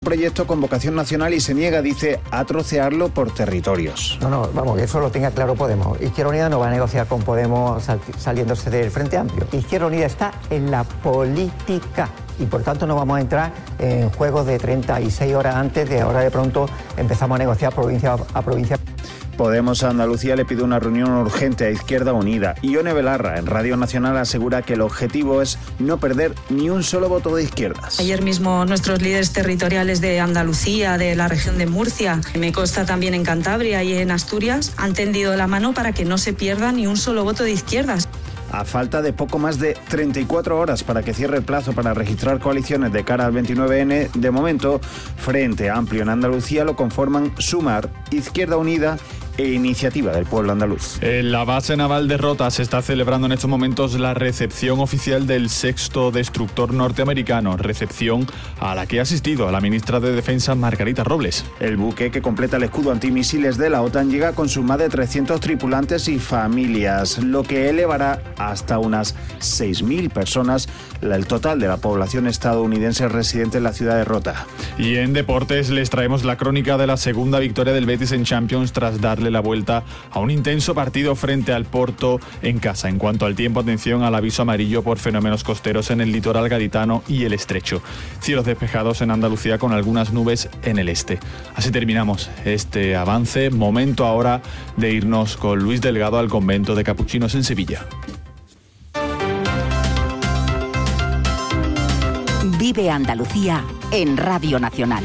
proyecto con vocación nacional y se niega, dice, a trocearlo por territorios. No, vamos, que eso lo tenga claro Podemos. Izquierda Unida no va a negociar con Podemos saliéndose del Frente Amplio. Izquierda Unida está en la política y por tanto no vamos a entrar en juegos de 36 horas antes de ahora de pronto empezamos a negociar provincia a provincia. Podemos Andalucía le pide una reunión urgente a Izquierda Unida. Ione Belarra, en Radio Nacional, asegura que el objetivo es no perder ni un solo voto de izquierdas. Ayer mismo nuestros líderes territoriales de Andalucía, de la región de Murcia, me consta también en Cantabria y en Asturias, han tendido la mano para que no se pierda ni un solo voto de izquierdas. A falta de poco más de 34 horas para que cierre el plazo para registrar coaliciones de cara al 29N, de momento, Frente Amplio en Andalucía lo conforman Sumar, Izquierda Unida e Iniciativa del Pueblo Andaluz. En la base naval de Rota se está celebrando en estos momentos la recepción oficial del 6º destructor norteamericano, recepción a la que ha asistido la ministra de Defensa Margarita Robles. El buque, que completa el escudo antimisiles de la OTAN, llega con sus más de 300 tripulantes y familias, lo que elevará hasta unas 6.000 personas el total de la población estadounidense residente en la ciudad de Rota. Y en deportes les traemos la crónica de la segunda victoria del Betis en Champions tras darle la vuelta a un intenso partido frente al Porto en casa. En cuanto al tiempo, atención al aviso amarillo por fenómenos costeros en el litoral gaditano y el estrecho. Cielos despejados en Andalucía con algunas nubes en el este. Así terminamos este avance. Momento ahora de irnos con Luis Delgado al convento de Capuchinos en Sevilla. Vive Andalucía en Radio Nacional.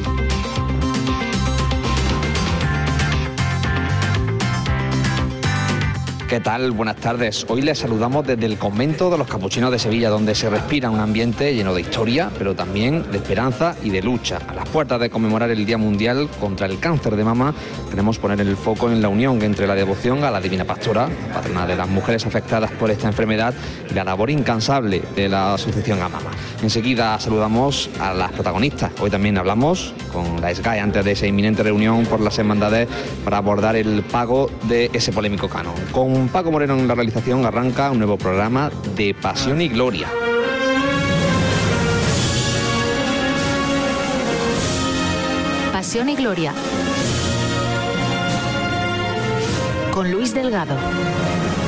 ¿Qué tal? Buenas tardes. Hoy les saludamos desde el convento de los Capuchinos de Sevilla, donde se respira un ambiente lleno de historia, pero también de esperanza y de lucha. A las puertas de conmemorar el Día Mundial contra el Cáncer de Mama, queremos poner el foco en la unión entre la devoción a la Divina Pastora, patrona de las mujeres afectadas por esta enfermedad, y la labor incansable de la Asociación AMAMA. Enseguida saludamos a las protagonistas. Hoy también hablamos con la SGAE antes de esa inminente reunión por las hermandades para abordar el pago de ese polémico canon. Con Paco Moreno en la realización arranca un nuevo programa de Pasión y Gloria. Pasión y Gloria con Luis Delgado.